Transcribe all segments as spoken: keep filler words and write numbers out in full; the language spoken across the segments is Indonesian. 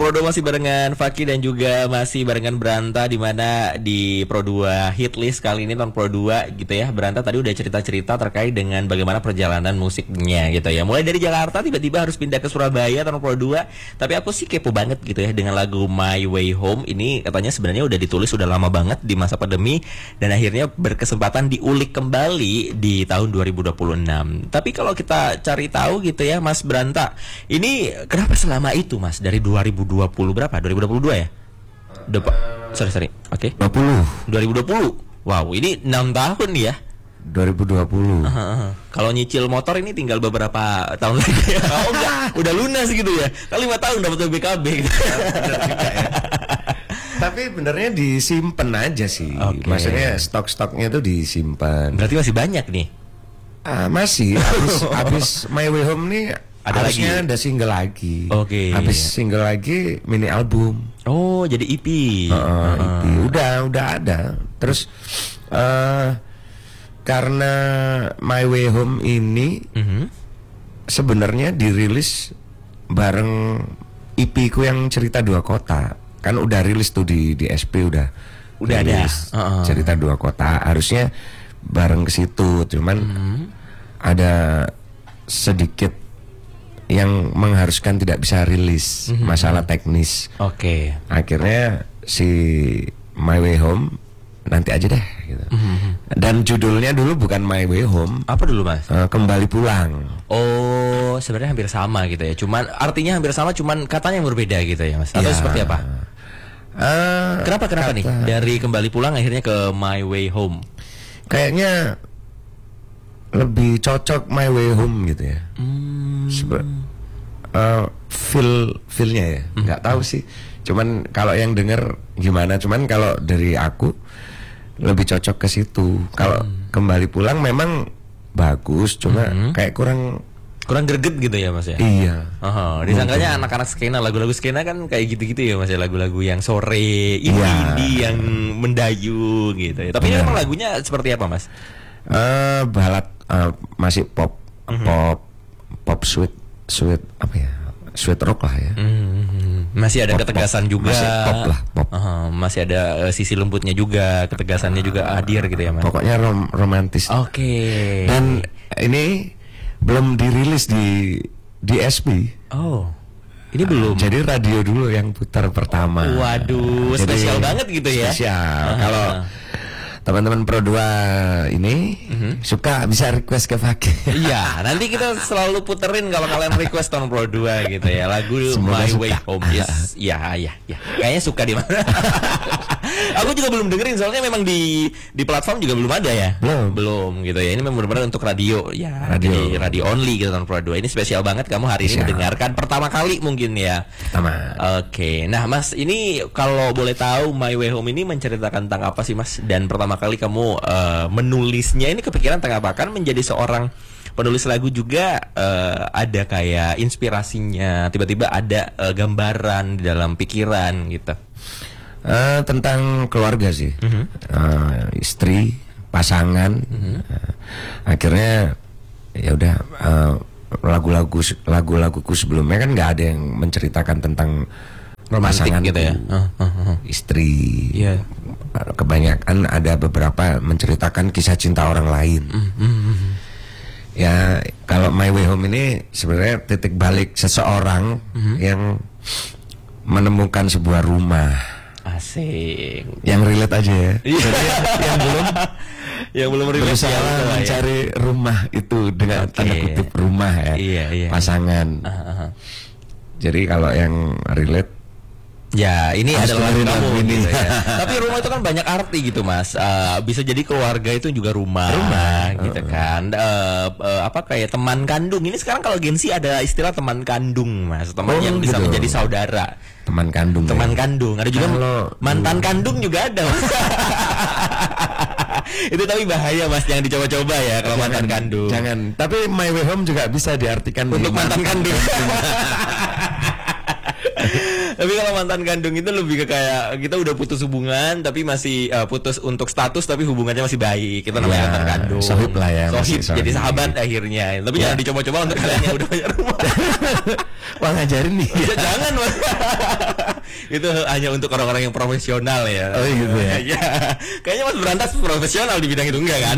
Pro dua masih barengan Faki dan juga masih barengan Beranta, di mana di Pro dua hit list kali ini tahun Pro dua gitu ya. Beranta tadi udah cerita-cerita terkait dengan bagaimana perjalanan musiknya gitu ya. Mulai dari Jakarta tiba-tiba harus pindah ke Surabaya tahun Pro dua. Tapi aku sih kepo banget gitu ya dengan lagu My Way Home. Ini katanya sebenarnya udah ditulis udah lama banget di masa pandemi dan akhirnya berkesempatan diulik kembali di tahun dua ribu dua puluh enam. Tapi kalau kita cari tahu gitu ya Mas Beranta, ini kenapa selama itu Mas dari dua ribu dua puluh berapa? dua ribu dua puluh dua ya? Depa, sorry sorry. Oke. Okay. dua puluh. dua ribu dua puluh. Wow, ini enam tahun ya. dua ribu dua puluh. Uh, uh, uh. Kalau nyicil motor ini tinggal beberapa tahun lagi. Oh enggak, udah lunas gitu ya. Kalau lima tahun dapat B K B gitu. Ya. Tapi benernya disimpan aja sih. Okay. Maksudnya stok-stoknya itu disimpan. Berarti masih banyak nih. Ah, masih. Habis habis My Way Home nih ada harusnya lagi? Ada single lagi. Oke. Okay. Habis single lagi mini album. Oh, jadi E P. Uh, uh, E P. Udah, udah ada. Terus uh, karena My Way Home ini uh-huh. sebenarnya dirilis bareng E P ku yang Cerita Dua Kota. Kan udah rilis tuh di di S P udah. Udah rilis ada. Uh-uh. Cerita Dua Kota. Harusnya bareng ke situ. Cuman uh-huh. ada sedikit yang mengharuskan tidak bisa rilis, mm-hmm. masalah teknis. Oke. Okay. Akhirnya si My Way Home nanti aja deh gitu. Mm-hmm. Dan judulnya dulu bukan My Way Home. Apa dulu Mas? Uh, Kembali Pulang. Oh, sebenarnya hampir sama gitu ya. Cuman artinya hampir sama, cuman katanya yang berbeda gitu ya Mas. Atau ya. Seperti apa? Uh, kenapa kenapa kata, nih dari Kembali Pulang akhirnya ke My Way Home? Kayaknya lebih cocok My Way Home gitu ya. Hmm. Seba- uh, feel feelnya ya, nggak hmm. tahu sih. Cuman kalau yang denger gimana? Cuman kalau dari aku lebih cocok ke situ. Kalau hmm. Kembali Pulang memang bagus, cuma hmm. kayak kurang kurang greget gitu ya Mas ya. Iya. Oh, disangkanya anak-anak skena, lagu-lagu skena kan kayak gitu-gitu ya Mas ya, lagu-lagu yang sore, indie-indie yeah. yang mendayu gitu ya. Tapi yeah. ini memang lagunya seperti apa Mas? Uh, balad uh, masih pop, mm-hmm. pop, pop sweet, sweet apa ya, sweet rock lah ya. Mm-hmm. Masih ada pop, ketegasan pop. juga. Masih pop lah, pop. Uh-huh. Masih ada uh, sisi lembutnya juga, ketegasannya uh, juga hadir gitu ya Mas. Pokoknya rom- romantis. Oke. Okay. Dan ini belum dirilis di di S P. Oh. Ini belum. Uh, jadi radio dulu yang putar pertama. Waduh, jadi, spesial banget gitu ya. Spesial. Uh-huh. Kalau teman-teman Pro dua ini uh-huh. suka bisa request ke Faki. Iya, nanti kita selalu puterin kalau kalian request tahun Pro dua gitu ya. Lagu Semoga My suka. Way Home. Yes. Ya, ya, ya. Kayaknya suka di mana. Aku juga belum dengerin soalnya memang di di platform juga belum ada ya. Belum, belum gitu ya. Ini memang benar-benar untuk radio ya. Radio, jadi radio only gitu tahun Pro dua. Ini spesial banget kamu hari spesial. Ini mendengarkan pertama kali mungkin ya. Pertama. Oke. Nah, Mas, ini kalau boleh tahu My Way Home ini menceritakan tentang apa sih, Mas? Dan pertama kali kamu uh, menulisnya ini kepikiran tentang apa? Kan menjadi seorang penulis lagu juga uh, ada kayak inspirasinya, tiba-tiba ada uh, gambaran di dalam pikiran gitu. Uh, tentang keluarga sih, uh-huh. uh, istri, pasangan. Uh-huh. Uh, akhirnya ya udah uh, lagu-lagu lagu-laguku sebelumnya kan nggak ada yang menceritakan tentang romantik gitu ya, uh, uh, uh. istri. Yeah. Kebanyakan ada beberapa menceritakan kisah cinta orang lain. Uh-huh. Ya kalau My Way Home ini sebenarnya titik balik seseorang uh-huh. yang menemukan sebuah rumah. Asik. Yang relate aja ya. Jadi yang belum yang belum berusaha ya, mencari ya. rumah itu dengan okay. tanda kutip rumah ya. Iya, iya. Pasangan. Uh-huh. Jadi kalau yang relate ya ini adalah kamu ini. Gitu ya. Tapi rumah itu kan banyak arti gitu Mas. Uh, bisa jadi keluarga itu juga rumah, rumah gitu uh-uh. kan. Uh, uh, apa kayak teman kandung. Ini sekarang kalau Gen Z ada istilah teman kandung Mas. Teman oh, yang gitu. Bisa menjadi saudara. Teman kandung. Teman ya. kandung. Ada juga Halo, mantan uh. kandung juga ada Mas. Itu tapi bahaya Mas, jangan dicoba-coba ya kalau jangan, mantan kandung. Jangan. Tapi My Way Home juga bisa diartikan untuk mantan kandung. Tapi kalau mantan kandung itu lebih ke kayak kita udah putus hubungan tapi masih uh, putus untuk status tapi hubungannya masih baik. Kita namanya Ya, mantan kandung. sohib lah ya, Sohib, masih sohib. jadi sahabat akhirnya. Tapi Ya. jangan dicoba-coba untuk kalian yang udah punya rumah. Wah, ngajarin nih. Ya, jangan Mas. Itu hanya untuk orang-orang yang profesional ya. Oh, gitu ya? Ya. Kayaknya Mas Berantas profesional di bidang itu enggak kan?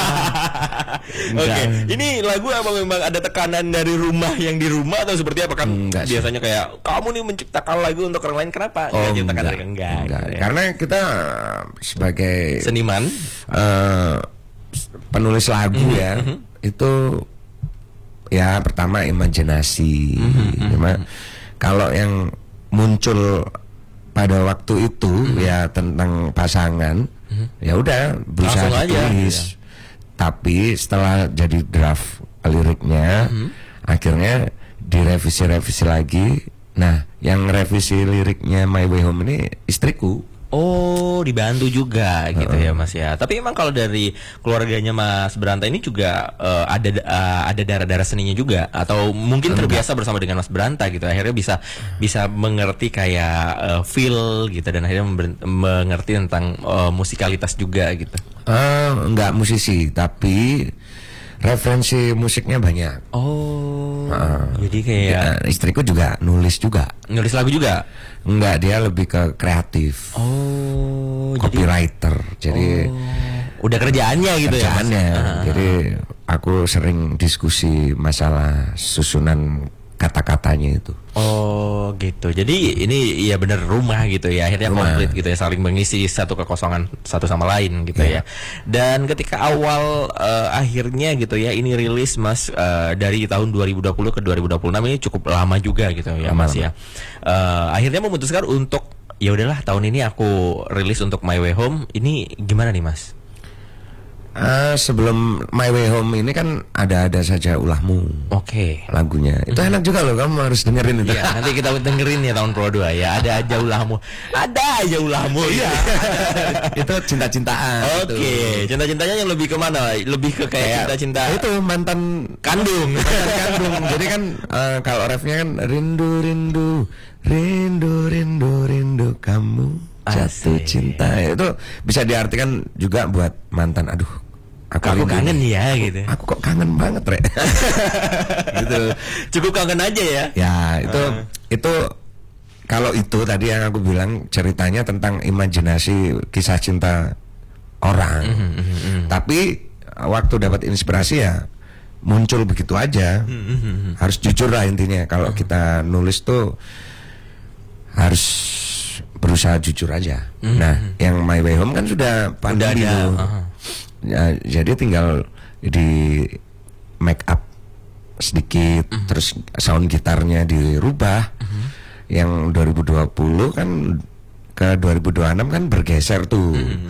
Oke, Enggak. ini lagu apa memang ada tekanan dari rumah yang di rumah atau seperti apa kan? Enggak sih. Biasanya kayak kamu nih menciptakan lagu untuk orang lain, kenapa? Oh, Nggak ciptakan enggak, dari enggak. enggak. gitu ya. Karena kita uh, sebagai Seniman. eh, penulis lagu ya, itu ya pertama imajinasi. Cuma kalau yang muncul pada waktu itu ya tentang pasangan, ya udah berusaha Langsung aja, ditulis. iya. Tapi setelah jadi draft liriknya, akhirnya direvisi-revisi lagi. Nah, yang revisi liriknya My Way Home ini istriku. Oh, dibantu juga gitu ya Mas ya. Tapi emang kalau dari keluarganya Mas Beranta ini juga eh, ada eh, ada darah-darah seninya juga atau mungkin terbiasa bersama dengan Mas Beranta gitu. Akhirnya bisa bisa mengerti kayak eh, feel gitu dan akhirnya member- mengerti tentang eh, musikalitas juga gitu. Eh, enggak musisi, tapi referensi musiknya banyak. Oh. Ah. Jadi kayak Ya, istriku juga nulis juga. nulis lagu juga. Enggak, dia lebih ke kreatif, Oh, jadi copywriter. Jadi oh, udah kerjaannya gitu ya. Mas? kerjaannya. Ah. Jadi aku sering diskusi masalah susunan kata-katanya itu. Oh gitu. Jadi ini ya bener rumah gitu ya. Akhirnya Rumah. komplit gitu ya, saling mengisi satu kekosongan satu sama lain gitu Iya. ya. Dan ketika awal eh, akhirnya gitu ya ini rilis Mas eh, dari tahun dua ribu dua puluh ke dua ribu dua puluh enam ini cukup lama juga gitu ya Mas Lama-lama. ya. Eh, akhirnya memutuskan untuk ya udahlah tahun ini aku rilis untuk My Way Home. Ini gimana nih Mas? Ah, sebelum My Way Home ini kan ada-ada saja ulahmu Oke. lagunya. Itu enak juga loh, kamu harus dengerin itu. Iya, nanti kita dengerin ya tahun Pro dua ya. Ada aja ulahmu. Ada aja ulahmu. Iya. Itu cinta-cintaan. Oke, cinta-cintanya yang lebih kemana? Lebih ke kayak cinta-cinta itu mantan kandung. mantan kandung. Jadi kan eh, kalau refnya kan rindu rindu rindu rindu rindu kamu jatuh Asik. cinta. Itu bisa diartikan juga buat mantan. Aduh, aku, Aku rindu kangen nih. ya gitu. Aku kok kangen banget, Re. Gitu. Cukup kangen aja ya. Ya, itu itu kalau itu tadi yang aku bilang ceritanya tentang imajinasi kisah cinta orang. Tapi waktu dapat inspirasi ya muncul begitu aja. Harus jujur lah intinya. Kalau kita nulis tuh harus berusaha jujur aja. Nah, yang My Way Home kan sudah pandemi ada, tuh. aha. Ya, jadi tinggal di make up sedikit, terus sound gitarnya dirubah. Yang dua ribu dua puluh kan ke dua ribu dua puluh enam kan bergeser tuh.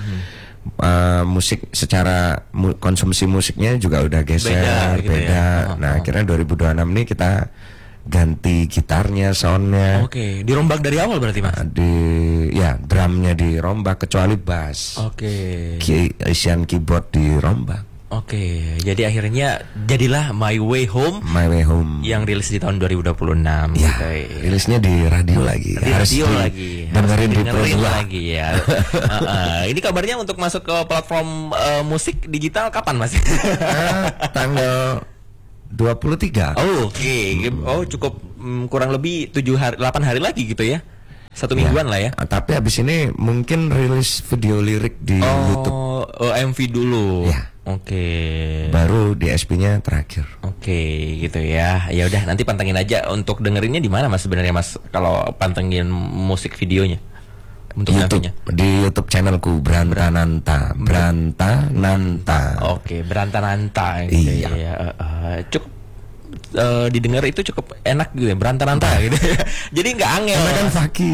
Uh, musik secara mu- konsumsi musiknya juga udah geser, Beda beda. gitu ya. Oh, Nah, oh. akhirnya dua ribu dua puluh enam nih kita ganti gitarnya, soundnya. Oke, dirombak dari awal berarti Mas. Di ya drumnya dirombak kecuali bass. Oke. Ki- isian keyboard dirombak. Oke, jadi akhirnya jadilah My Way Home My Way Home. yang rilis di tahun dua ribu dua puluh enam Ya, gitu. rilisnya di radio lagi. Di Harus radio di- lagi. Dengerin Harus di Pro dengerin dua. lagi ya. Heeh. Ini kabarnya untuk masuk ke platform eh, musik digital kapan Mas? Ah, tanggal dua puluh tiga. Oh, oke. Oh, cukup mm, kurang lebih tujuh hari delapan hari lagi gitu ya. Satu Ya. mingguan lah ya. Ah, tapi habis ini mungkin rilis video lirik di YouTube. Oh, oh, M V dulu. Ya. Oke. Baru di S P-nya terakhir. Oke, gitu ya. Ya udah nanti pantengin aja untuk dengerinnya di mana Mas sebenarnya Mas kalau pantengin musik videonya. Untuk YouTube, M V-nya. di YouTube channelku Brantananta. Brantananta. Oke, berantananta gitu Iya. ya. Eh, eh, cukup eh, didengar itu cukup enak gitu ya, berantananta gitu ya. Jadi nggak angel. Karena kan Mas. Faki.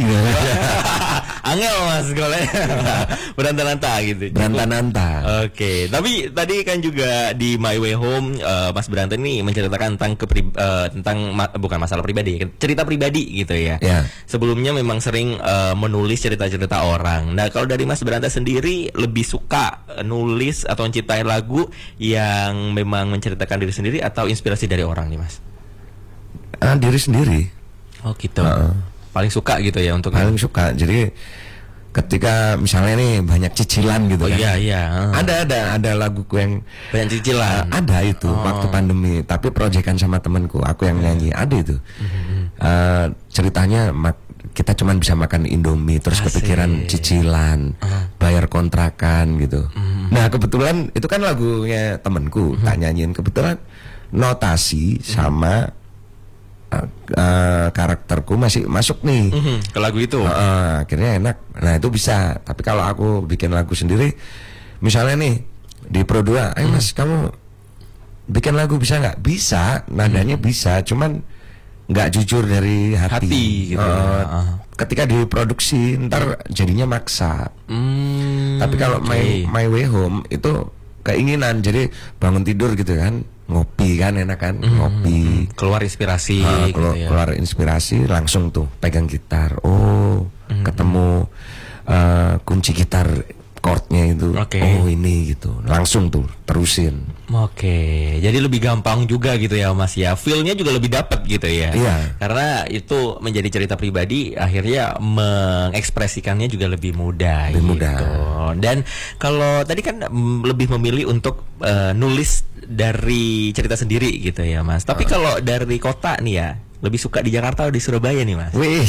Angel Mas kalau berantananta gitu. Cukup- Brantananta. Oke, tapi tadi kan juga di My Way Home eh, Mas Beranta ini menceritakan tentang kepri- eh, tentang ma- bukan masalah pribadi, cerita pribadi gitu ya. Ya. Sebelumnya memang sering eh, menulis cerita-cerita orang. Nah, kalau dari Mas Beranta sendiri lebih suka eh, nulis atau menciptain lagu yang memang menceritakan diri sendiri atau inspirasi dari orang nih, Mas? Ah, diri sendiri. Oh, gitu. Heeh. paling suka gitu ya untuk paling suka. Jadi ketika misalnya nih banyak cicilan gitu oh, kan. iya iya. Uh. Ada ada ada laguku yang banyak cicilan. Uh, ada itu oh. waktu pandemi, tapi proyekan sama temanku, aku yang nyanyi. Ada itu. Mm-hmm. Uh, ceritanya mak- kita cuman bisa makan Indomie terus Asik. kepikiran cicilan, uh. bayar kontrakan gitu. Mm-hmm. Nah, kebetulan itu kan lagunya temanku, mm-hmm. tak nyanyiin. Kebetulan notasi mm-hmm. sama Uh, uh, karakterku masih masuk nih mm-hmm, ke lagu itu. Uh, uh, akhirnya enak. Nah itu bisa. Tapi kalau aku bikin lagu sendiri, misalnya nih di Pro dua, ayo mas kamu bikin lagu bisa nggak? Bisa, nadanya mm-hmm. bisa, cuman nggak jujur dari hati. hati gitu. Uh, uh. Ketika diproduksi, ntar jadinya maksa. Mm, Tapi kalau okay. my my way home itu keinginan, jadi bangun tidur gitu kan. Ngopi kan enak kan, mm-hmm. ngopi keluar inspirasi uh, gitu keluar, ya. keluar inspirasi langsung tuh pegang gitar, oh mm-hmm. ketemu uh, kunci gitar chordnya itu, okay. oh ini gitu, langsung tuh terusin. Oke, okay. Jadi lebih gampang juga gitu ya mas ya, feel-nya juga lebih dapet gitu ya. Iya. Karena itu menjadi cerita pribadi, akhirnya mengekspresikannya juga lebih mudah. Lebih gitu. mudah. Dan kalau tadi kan m, lebih memilih untuk uh, nulis dari cerita sendiri gitu ya mas. Tapi uh. kalau dari kota nih ya, lebih suka di Jakarta atau di Surabaya nih mas? Wih.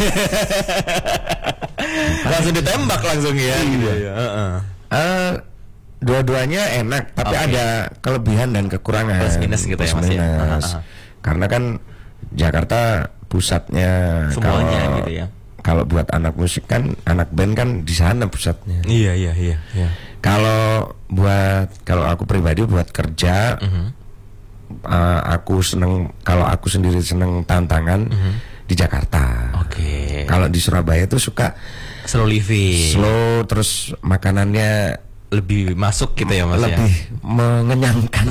Langsung ditembak langsung ya. Gitu ya. Uh-uh. Uh, dua-duanya enak, tapi okay. ada kelebihan dan kekurangan. Plus minus gitu Plus ya mas ya. Uh-uh. Karena kan Jakarta pusatnya. Semuanya kalau, gitu ya. Kalau buat anak musik kan, anak band kan di sana pusatnya. Iya iya iya. iya. Kalau buat kalau aku pribadi buat kerja, uh-huh. uh, aku seneng. Kalau aku sendiri seneng tantangan. Uh-huh. Di Jakarta. Oke. Okay. Kalau di Surabaya tuh suka slow living. Slow, terus makanannya lebih masuk gitu ya mas. Lebih ya? Mengenyangkan.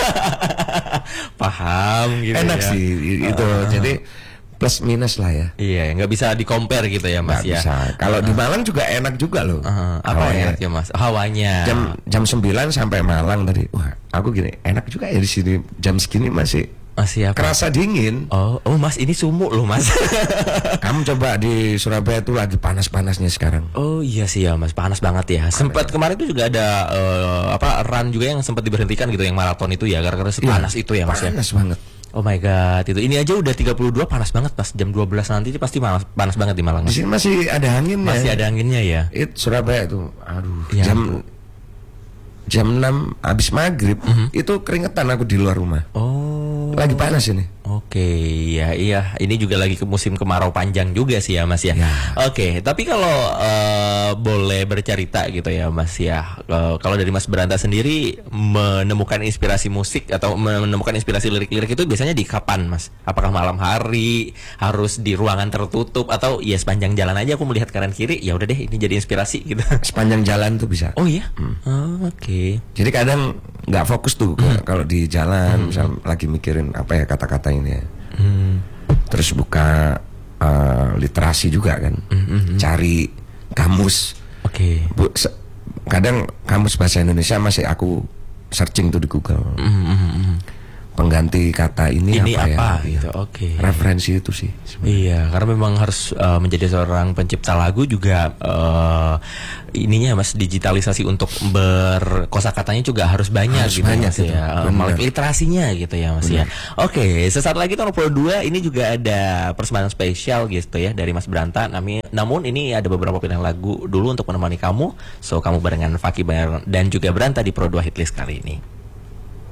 Paham gitu. Enak ya. sih itu. Uh. Jadi plus minus lah ya. Iya, nggak bisa di compare gitu ya mas. Nggak ya. Bisa. Kalau uh. di Malang juga enak juga loh. Uh. Apa enak ya mas? Hawanya. Jam jam sembilan sampai Malang tadi. Wah, aku gini enak juga ya di sini. Jam segini masih. Masih apa? Kerasa dingin. Oh, oh mas ini sumuk loh mas. Kamu coba di Surabaya tuh lagi panas-panasnya sekarang. Oh iya sih ya mas, panas banget ya. Sempat kemarin tuh juga ada uh, apa run juga yang sempat diberhentikan gitu, yang maraton itu ya, gara-gara panas ya, itu ya mas. Panas ya? banget. Oh my god, itu ini aja udah tiga puluh dua, panas banget pas jam dua belas nanti pasti panas, panas banget di Malang. Di sini masih ada anginnya. Masih ada anginnya ya. Itu Surabaya tuh, aduh ya, jam jam enam habis maghrib uh-huh. itu keringetan aku di luar rumah. Oh, lagi panas ini. Oke, okay, ya iya, ini juga lagi ke musim kemarau panjang juga sih ya Mas ya. ya. Oke, okay, tapi kalau uh, boleh bercerita gitu ya Mas ya, uh, kalau dari Mas Beranta sendiri menemukan inspirasi musik atau menemukan inspirasi lirik-lirik itu biasanya di kapan Mas? Apakah malam hari, harus di ruangan tertutup, atau ya sepanjang jalan aja aku melihat kanan kiri, ya udah deh ini jadi inspirasi gitu. Sepanjang jalan tuh bisa. Oh iya. Hmm. Oh, oke. Okay. Jadi kadang nggak fokus tuh hmm. kalau di jalan, hmm. misal lagi mikirin apa ya kata-kata ini ya. Hmm. Terus buka uh, literasi juga kan, hmm. cari kamus. Oke. Okay. Kadang kamus bahasa Indonesia masih aku searching tuh di Google. Hmm. Pengganti kata ini, ini apa, apa ya? Gitu. Oke. Okay. Referensi itu sih. Sebenarnya. Iya, karena memang harus uh, menjadi seorang pencipta lagu juga uh, ininya Mas, digitalisasi untuk berkosakatanya juga harus banyak harus gitu banyak Mas ya. Melek literasinya gitu ya Mas Bener. ya. Oke, okay, sesaat lagi Tono Pro dua ini juga ada persembahan spesial gitu ya dari Mas Beranta. Namun ini ada beberapa pilihan lagu dulu untuk menemani kamu. So kamu barengan Faki dan juga Beranta di Pro dua Hitlist kali ini.